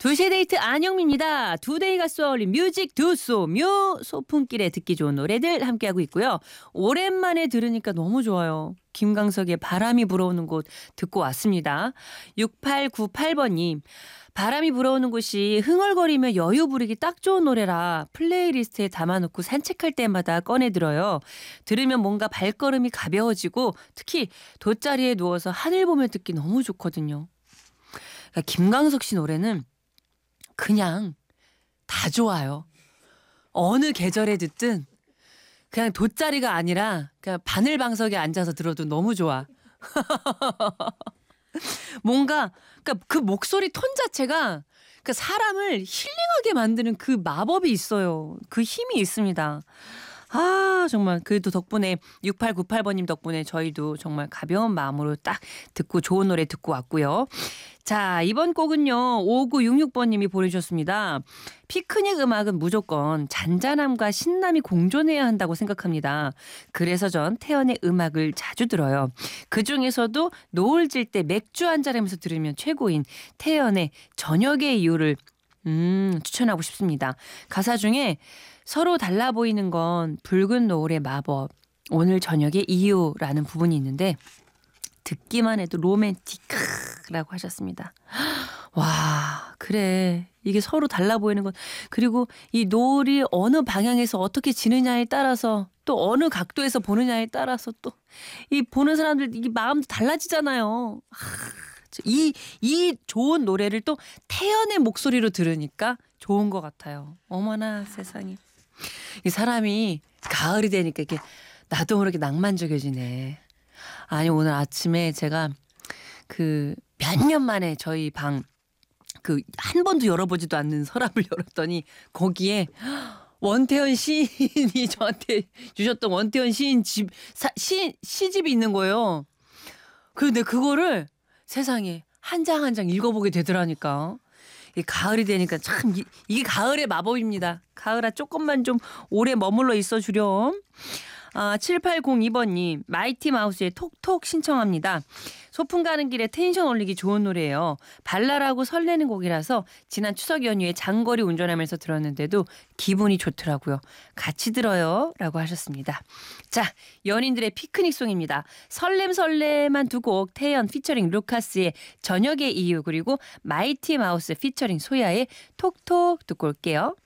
2시의 데이트 안영미입니다. 두데이가 쏘아올린 뮤직 두쏘뮤 소풍길에 듣기 좋은 노래들 함께하고 있고요. 오랜만에 들으니까 너무 좋아요. 김광석의 바람이 불어오는 곳 듣고 왔습니다. 6898번님. 바람이 불어오는 곳이 흥얼거리며 여유 부리기 딱 좋은 노래라 플레이리스트에 담아놓고 산책할 때마다 꺼내 들어요. 들으면 뭔가 발걸음이 가벼워지고 특히 돗자리에 누워서 하늘 보며 듣기 너무 좋거든요. 그러니까 김광석 씨 노래는 그냥 다 좋아요. 어느 계절에 듣든 그냥 돗자리가 아니라 그냥 바늘방석에 앉아서 들어도 너무 좋아. 뭔가 그러니까 그 목소리 톤 자체가 그러니까 사람을 힐링하게 만드는 그 마법이 있어요. 그 힘이 있습니다. 아 정말 그래도 덕분에 6898번님 덕분에 저희도 정말 가벼운 마음으로 딱 듣고 좋은 노래 듣고 왔고요. 자 이번 곡은요 5966번님이 보내주셨습니다. 피크닉 음악은 무조건 잔잔함과 신남이 공존해야 한다고 생각합니다. 그래서 전 태연의 음악을 자주 들어요. 그중에서도 노을 질 때 맥주 한잔하면서 들으면 최고인 태연의 저녁의 이유를 추천하고 싶습니다. 가사 중에 서로 달라 보이는 건 붉은 노을의 마법, 오늘 저녁의 이유라는 부분이 있는데 듣기만 해도 로맨틱하라고 하셨습니다. 와 그래 이게 서로 달라 보이는 건 그리고 이 노을이 어느 방향에서 어떻게 지느냐에 따라서 또 어느 각도에서 보느냐에 따라서 또 이 보는 사람들 이 마음도 달라지잖아요. 이 좋은 노래를 또 태연의 목소리로 들으니까 좋은 것 같아요. 어머나 세상에. 이 사람이 가을이 되니까 이렇게 나도 모르게 낭만적이지네. 아니 오늘 아침에 제가 그 몇 년 만에 저희 방 그 한 번도 열어보지도 않는 서랍을 열었더니 거기에 원태현 시인이 저한테 주셨던 원태현 시인 시집이 있는 거예요. 근데 그거를 세상에 한 장 한 장 읽어보게 되더라니까. 이 가을이 되니까 참 이게 가을의 마법입니다. 가을아 조금만 좀 오래 머물러 있어 주렴. 7802번님 마이티 마우스의 톡톡 신청합니다. 소풍 가는 길에 텐션 올리기 좋은 노래예요. 발랄하고 설레는 곡이라서 지난 추석 연휴에 장거리 운전하면서 들었는데도 기분이 좋더라고요. 같이 들어요 라고 하셨습니다. 자 연인들의 피크닉송입니다. 설렘설렘한 두 곡 태연 피처링 루카스의 저녁의 이유 그리고 마이티 마우스 피처링 소야의 톡톡 듣고 올게요.